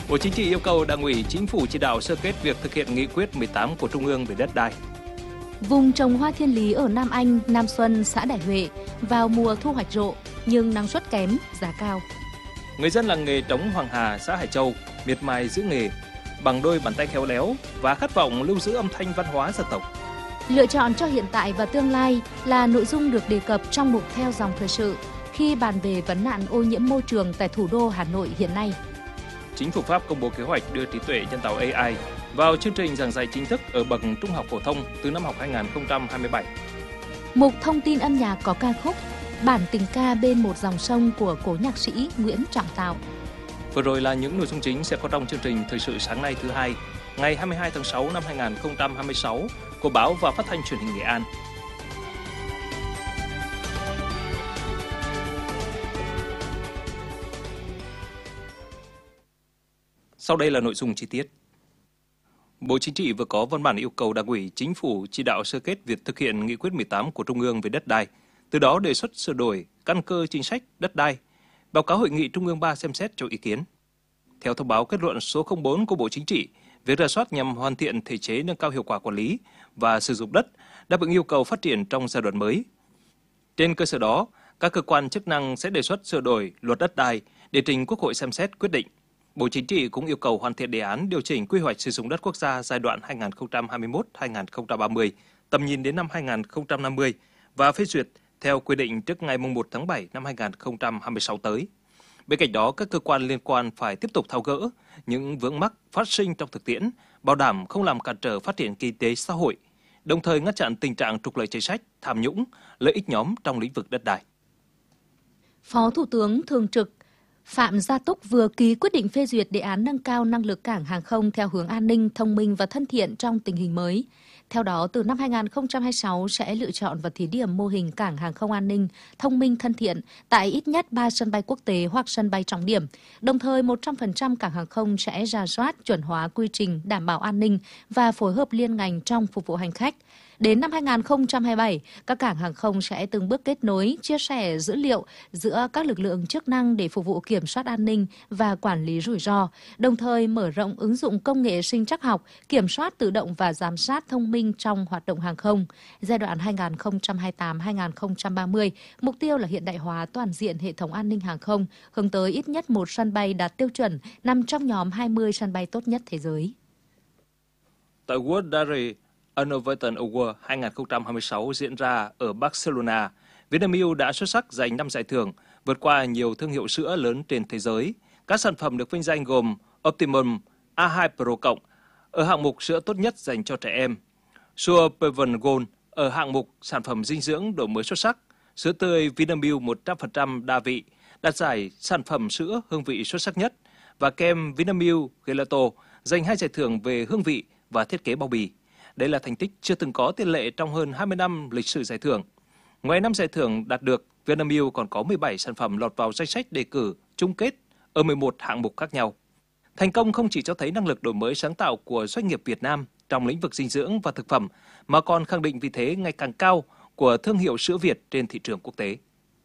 Bộ Chính trị yêu cầu Đảng ủy, Chính phủ chỉ đạo sơ kết việc thực hiện nghị quyết 18 của Trung ương về đất đai. Vùng trồng hoa thiên lý ở Nam Anh, Nam Xuân, xã Đại Huệ vào mùa thu hoạch rộ nhưng năng suất kém, giá cao. Người dân làng nghề Trống Hoàng Hà, xã Hải Châu miệt mài giữ nghề bằng đôi bàn tay khéo léo và khát vọng lưu giữ âm thanh văn hóa dân tộc. Lựa chọn cho hiện tại và tương lai là nội dung được đề cập trong mục Theo dòng thời sự khi bàn về vấn nạn ô nhiễm môi trường tại thủ đô Hà Nội hiện nay. Chính phủ Pháp công bố kế hoạch đưa trí tuệ nhân tạo AI vào chương trình giảng dạy chính thức ở bậc trung học phổ thông từ năm học 2027. Mục thông tin âm nhạc có ca khúc Bản tình ca bên một dòng sông của cố nhạc sĩ Nguyễn Trọng Tạo. Vừa rồi là những nội dung chính sẽ có trong chương trình Thời sự sáng nay thứ hai, ngày 22 tháng 6 năm 2026 của Báo và Phát thanh Truyền hình Nghệ An. Sau đây là nội dung chi tiết. Bộ Chính trị vừa có văn bản yêu cầu Đảng ủy, Chính phủ chỉ đạo sơ kết việc thực hiện nghị quyết 18 của Trung ương về đất đai, từ đó đề xuất sửa đổi căn cơ chính sách đất đai, báo cáo Hội nghị Trung ương 3 xem xét cho ý kiến. Theo thông báo kết luận số 04 của Bộ Chính trị, việc rà soát nhằm hoàn thiện thể chế nâng cao hiệu quả quản lý và sử dụng đất, đáp ứng yêu cầu phát triển trong giai đoạn mới. Trên cơ sở đó, các cơ quan chức năng sẽ đề xuất sửa đổi luật đất đai để trình Quốc hội xem xét quyết định. Bộ Chính trị cũng yêu cầu hoàn thiện đề án điều chỉnh quy hoạch sử dụng đất quốc gia giai đoạn 2021-2030, tầm nhìn đến năm 2050 và phê duyệt theo quy định trước ngày 1 tháng 7 năm 2026 tới. Bên cạnh đó, các cơ quan liên quan phải tiếp tục tháo gỡ những vướng mắc phát sinh trong thực tiễn, bảo đảm không làm cản trở phát triển kinh tế xã hội, đồng thời ngăn chặn tình trạng trục lợi chính sách, tham nhũng, lợi ích nhóm trong lĩnh vực đất đai. Phó Thủ tướng Thường trực Phạm Gia Túc vừa ký quyết định phê duyệt đề án nâng cao năng lực cảng hàng không theo hướng an ninh, thông minh và thân thiện trong tình hình mới. Theo đó, từ năm 2026 sẽ lựa chọn và thí điểm mô hình cảng hàng không an ninh, thông minh thân thiện tại ít nhất 3 sân bay quốc tế hoặc sân bay trọng điểm. Đồng thời, 100% cảng hàng không sẽ rà soát, chuẩn hóa quy trình đảm bảo an ninh và phối hợp liên ngành trong phục vụ hành khách. Đến năm 2027, các cảng hàng không sẽ từng bước kết nối, chia sẻ dữ liệu giữa các lực lượng chức năng để phục vụ kiểm soát an ninh và quản lý rủi ro, đồng thời mở rộng ứng dụng công nghệ sinh trắc học, kiểm soát tự động và giám sát thông minh trong hoạt động hàng không. Giai đoạn 2028-2030, mục tiêu là hiện đại hóa toàn diện hệ thống an ninh hàng không, hướng tới ít nhất một sân bay đạt tiêu chuẩn nằm trong nhóm 20 sân bay tốt nhất thế giới. Tại World Dairy Innovation Award 2026 diễn ra ở Barcelona, Vinamilk đã xuất sắc giành 5 giải thưởng, vượt qua nhiều thương hiệu sữa lớn trên thế giới. Các sản phẩm được vinh danh gồm Optimum A2 Pro Cộng ở hạng mục sữa tốt nhất dành cho trẻ em, Sure Perven Gold ở hạng mục sản phẩm dinh dưỡng đổi mới xuất sắc, sữa tươi Vinamilk 100% đa vị đạt giải sản phẩm sữa hương vị xuất sắc nhất và kem Vinamilk Gelato giành 2 giải thưởng về hương vị và thiết kế bao bì. Đây là thành tích chưa từng có tiền lệ trong hơn 20 năm lịch sử giải thưởng. Ngoài 5 giải thưởng đạt được, Vinamilk còn có 17 sản phẩm lọt vào danh sách đề cử chung kết ở 11 hạng mục khác nhau. Thành công không chỉ cho thấy năng lực đổi mới sáng tạo của doanh nghiệp Việt Nam trong lĩnh vực dinh dưỡng và thực phẩm, mà còn khẳng định vị thế ngày càng cao của thương hiệu sữa Việt trên thị trường quốc tế.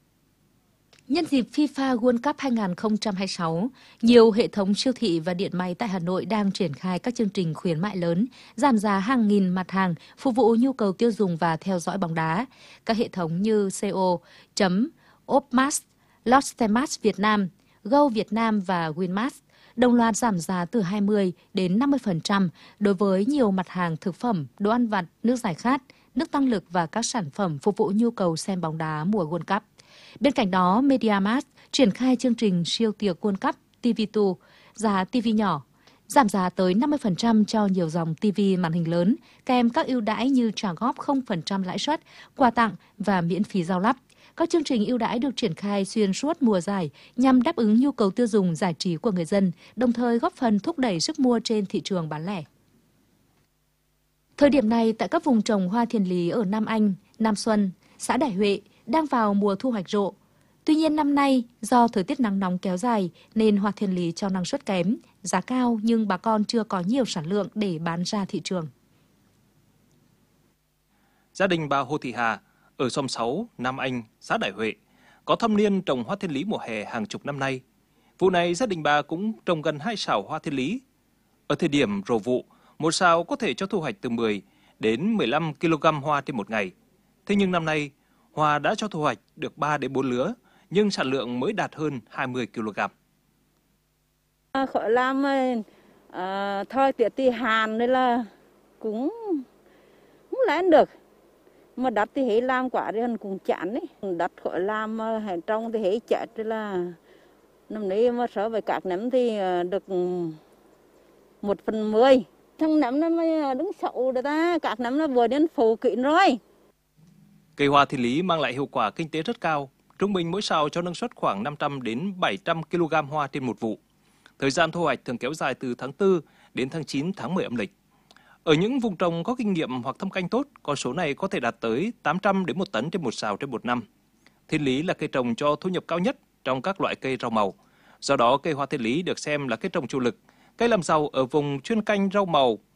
Nhân dịp FIFA World Cup 2026, nhiều hệ thống siêu thị và điện máy tại Hà Nội đang triển khai các chương trình khuyến mại lớn, giảm giá hàng nghìn mặt hàng, phục vụ nhu cầu tiêu dùng và theo dõi bóng đá. Các hệ thống như CO, Opmart, Lostemat Việt Nam, Go Việt Nam và Winmart đồng loạt giảm giá từ 20 đến 50% đối với nhiều mặt hàng thực phẩm, đồ ăn vặt, nước giải khát, nước tăng lực và các sản phẩm phục vụ nhu cầu xem bóng đá mùa World Cup. Bên cạnh đó, MediaMarkt triển khai chương trình siêu tiệc World Cup TV2, giá TV nhỏ, giảm giá tới 50% cho nhiều dòng TV màn hình lớn, kèm các ưu đãi như trả góp 0% lãi suất, quà tặng và miễn phí giao lắp. Các chương trình ưu đãi được triển khai xuyên suốt mùa giải nhằm đáp ứng nhu cầu tiêu dùng giải trí của người dân, đồng thời góp phần thúc đẩy sức mua trên thị trường bán lẻ. Thời điểm này, tại các vùng trồng hoa thiên lý ở Nam Anh, Nam Xuân, xã Đại Huệ đang vào mùa thu hoạch rộ. Tuy nhiên năm nay, do thời tiết nắng nóng kéo dài nên hoa thiên lý cho năng suất kém, giá cao nhưng bà con chưa có nhiều sản lượng để bán ra thị trường. Gia đình bà Hồ Thị Hà ở xóm 6, Nam Anh, xã Đại Huệ có thâm niên trồng hoa thiên lý mùa hè hàng chục năm nay. Vụ này gia đình bà cũng trồng gần 2 sào hoa thiên lý. Ở thời điểm rổ vụ, một sào có thể cho thu hoạch từ 10 đến 15 kg hoa trên một ngày. Thế nhưng năm nay, hoa đã cho thu hoạch được 3 đến 4 lứa, nhưng sản lượng mới đạt hơn 20 kg. Khỏi làm thôi tiệt thì hàn nên là cũng không lấy được. Mà đất thì hãy làm quả thì cũng chán ấy. Đất khỏi làm hành trong thì hãy chạy thì là năm nay mà so với các năm thì được 1/10. Thằng năm nó mới đứng sậu rồi ta, các năm nó vừa đến phủ kỹ rồi. Cây hoa thiên lý mang lại hiệu quả kinh tế rất cao. Trung bình mỗi sào cho năng suất khoảng 500 đến 700 kg hoa trên một vụ. Thời gian thu hoạch thường kéo dài từ tháng 4 đến tháng 9 tháng 10 âm lịch. Ở những vùng trồng có kinh nghiệm hoặc thâm canh tốt, con số này có thể đạt tới 800 đến 1 tấn trên một sào trên một năm. Thiên lý là cây trồng cho thu nhập cao nhất trong các loại cây rau màu. Do đó, cây hoa thiên lý được xem là cây trồng chủ lực, cây làm giàu ở vùng chuyên canh rau màu